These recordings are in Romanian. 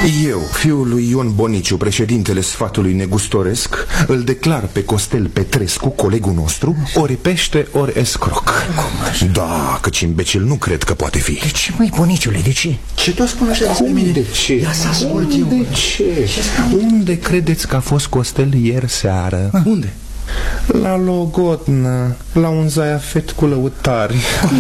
Eu, fiul lui Ion Boniciu, președintele Sfatului Negustoresc, îl declar pe Costel Petrescu, colegul nostru, ori pește, ori escroc. Da, căci imbecil nu cred că poate fi. De ce, măi, Boniciule, de ce? Ce tot spune așa despre mine? De ce? Ia să ascult eu. De ce? Unde credeți că a fost Costel ieri seară? Unde? La Logodnă, la un zaiafet cu lăutari.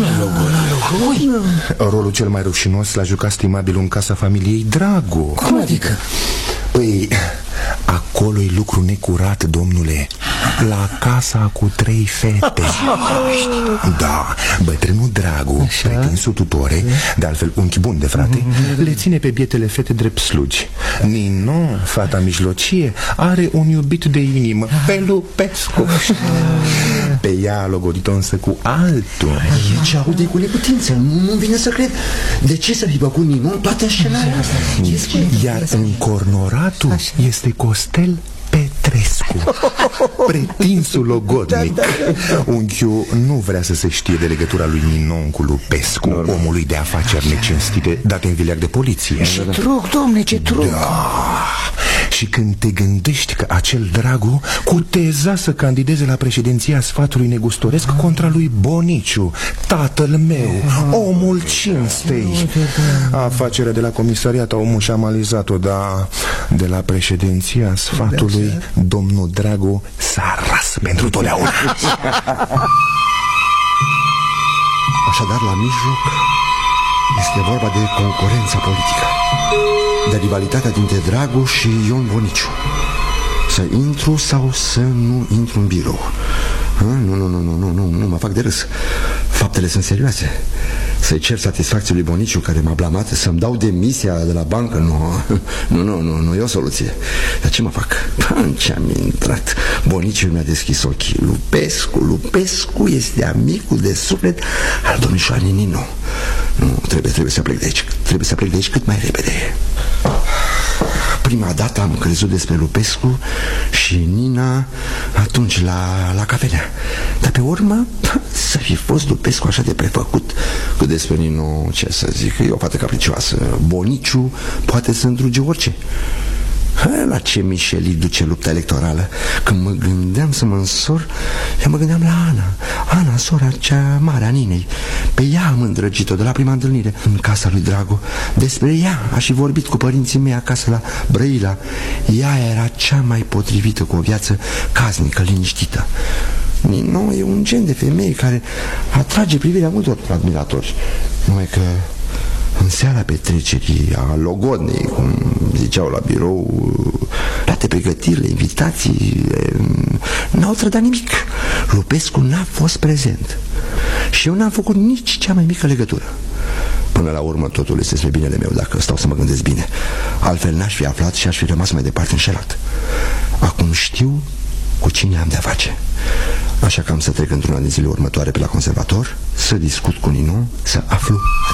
Rolul cel mai rușinos l-a jucat stimabilul în casa familiei Dragu. Cum adică? Păi, acolo-i lucru necurat, domnule. La casa cu 3 fete. Da, bătrânul Dragu, pretinsul tutore, de altfel unchi bun de frate, le ține pe bietele fete drept slugi. Nino, fata mijlocie, are un iubit de inimă, pe Lupescu. Pe ea a logodit-o însă cu altul. E ce aude cu neputință. Nu vine să cred. De ce să fi făcut Nino toată scenariul asta? Iar încornoratul este Costel Petrescu, pretinsul logodnic. Unchiul nu vrea să se știe de legătura lui Ninon cu Lupescu, omului de afaceri necinstite date în vileag de poliție. Ce truc, domne, ce truc. Da. Și când te gândești că acel Dragu cuteza să candideze la președinția Sfatului Negustoresc contra lui Boniciu, tatăl meu, omul cinstei. Afacerea de la comisariat au mușamalizat-o, dar de la președinția Sfatului domnul Dragu s-a ras pentru totdeauna. Așadar, la mijloc este vorba de concurența politică, de rivalitatea dintre Dragu și Ion Boniciu. Să intru sau să nu intru în birou? Nu mă fac de râs. Faptele sunt serioase. Să-i cer satisfacție lui Boniciu, care m-a blamat, să-mi dau demisia de la bancă? Nu e o soluție. Dar ce mă fac? În ce am intrat? Boniciu mi-a deschis ochii. Lupescu este amicul de suflet al domnișoarei Nino. Nu, trebuie să plec de aici. Trebuie să plec de aici cât mai repede. Prima dată am crezut despre Lupescu și Nina atunci la cafenea. Dar pe urmă să fi fost Lupescu așa de prefăcut. Că despre Nino, ce să zic, e o fată capricioasă. Boniciu poate să îndruge orice. La ce mișelii duce lupta electorală? Când mă gândeam să mă însor, eu mă gândeam la Ana, sora cea mare a Ninei. Pe ea am îndrăgit-o de la prima întâlnire în casa lui Dragu. Despre ea aș fi vorbit cu părinții mei acasă la Brăila. Ea era cea mai potrivită cu o viață casnică, liniștită. Nino e un gen de femeie care atrage privirea multor admiratori. Numai că în seara petrecerii a Logodnei, cum ziceau la birou, toate pregătirile, invitațiile, n-au trădat nimic. Lupescu n-a fost prezent și eu n-am făcut nici cea mai mică legătură. Până la urmă totul este spre binele meu, dacă stau să mă gândesc bine. Altfel n-aș fi aflat și aș fi rămas mai departe înșelat. Acum știu cu cine am de-a face. Așa că am să trec într-una din zilele următoare pe la conservator, să discut cu Nino, să aflu